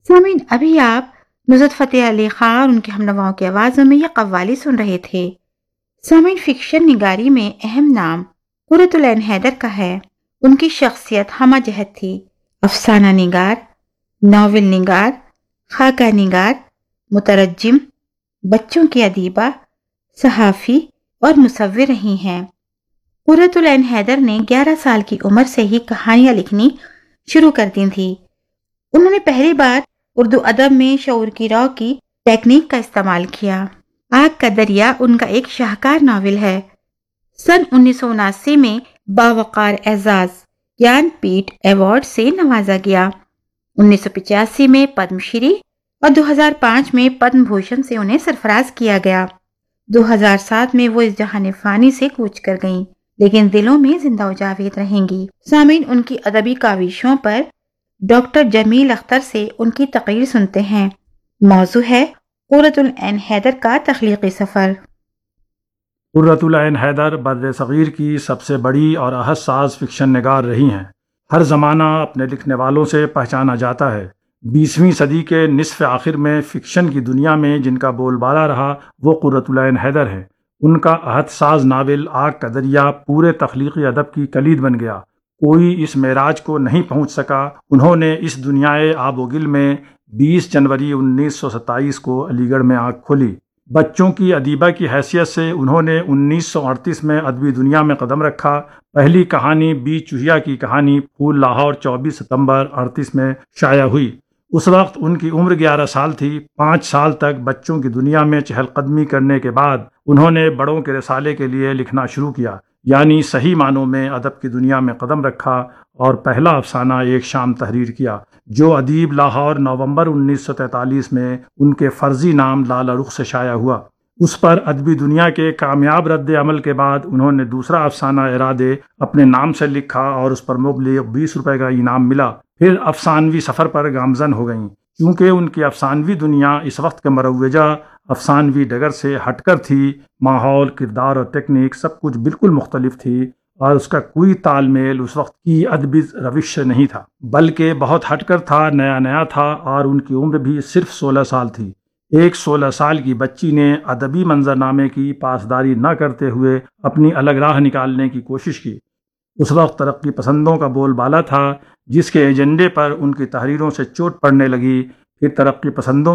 سامعین، ابھی آپ نصرت فتح علی خان اور ان کے ہمنواؤں کی آوازوں میں یہ قوالی سن رہے تھے۔ سامعین، فکشن نگاری میں اہم نام قرۃ العین حیدر کا ہے۔ ان کی شخصیت ہمہ جہت تھی: افسانہ نگار، ناول نگار، خاکہ نگار، مترجم، بچوں کی ادیبہ، صحافی اور مصور رہی ہیں۔ قرۃ العین حیدر نے 11 سال کی عمر سے ہی کہانیاں لکھنی شروع کر دی تھی۔ انہوں نے پہلی بار اردو ادب میں شعور کی راہ کی ٹیکنیک کا استعمال کیا۔ آگ کا دریا ان کا ایک شاہکار ناول ہے۔ سن 1979 میں باوقار اعزاز گیان پیٹھ ایوارڈ سے نوازا گیا۔ 1985 میں پدم شری اور 2005 میں پدم بھوشن سے انہیں سرفراز کیا گیا۔ 2007 میں وہ اس جہان فانی سے کوچ کر گئیں، لیکن دلوں میں زندہ و جاوید رہیں گی۔ سامعین، ان کی ادبی کاوشوں پر ڈاکٹر جمیل اختر سے ان کی تقریر سنتے ہیں۔ موضوع ہے قرۃ العین حیدر کا تخلیقی سفر۔ قرۃ العین حیدر بر صغیر کی سب سے بڑی اور حساس فکشن نگار رہی ہیں۔ ہر زمانہ اپنے لکھنے والوں سے پہچانا جاتا ہے۔ 20ویں صدی کے نصف آخر میں فکشن کی دنیا میں جن کا بول بالا رہا وہ قرۃ العین حیدر ہے۔ ان کا عہد ساز ناول آگ کا دریا پورے تخلیقی ادب کی کلید بن گیا۔ کوئی اس معراج کو نہیں پہنچ سکا۔ انہوں نے اس دنیائے آب و گل میں 20 جنوری 1927 کو علی گڑھ میں آنکھ کھولی۔ بچوں کی ادیبہ کی حیثیت سے انہوں نے 1938 میں ادبی دنیا میں قدم رکھا۔ پہلی کہانی بی چوہیا کی کہانی پھول لاہور 24 ستمبر 38 میں شائع ہوئی۔ اس وقت ان کی عمر 11 سال تھی۔ 5 سال تک بچوں کی دنیا میں چہل قدمی کرنے کے بعد انہوں نے بڑوں کے رسالے کے لیے لکھنا شروع کیا، یعنی صحیح معنوں میں ادب کی دنیا میں قدم رکھا اور پہلا افسانہ ایک شام تحریر کیا، جو ادیب لاہور نومبر 1943 میں ان کے فرضی نام لالہ رخ سے شائع ہوا۔ اس پر ادبی دنیا کے کامیاب رد عمل کے بعد انہوں نے دوسرا افسانہ ارادے اپنے نام سے لکھا اور اس پر مبلغ 20 روپے کا انعام ملا۔ پھر افسانوی سفر پر گامزن ہو گئیں۔ کیونکہ ان کی افسانوی دنیا اس وقت کے مروجہ افسانوی ڈگر سے ہٹ کر تھی، ماحول، کردار اور ٹیکنیک سب کچھ بالکل مختلف تھی، اور اس کا کوئی تال میل اس وقت کی ادبی روش سے نہیں تھا، بلکہ بہت ہٹ کر تھا، نیا تھا، اور ان کی عمر بھی صرف 16 سال تھی۔ ایک 16 سال کی بچی نے ادبی منظرنامے کی پاسداری نہ کرتے ہوئے اپنی الگ راہ نکالنے کی کوشش کی۔ اس وقت ترقی پسندوں کا بول بالا تھا، جس کے ایجنڈے پر ان کی تحریروں سے چوٹ پڑنے لگی۔ پھر ترقی پسندوں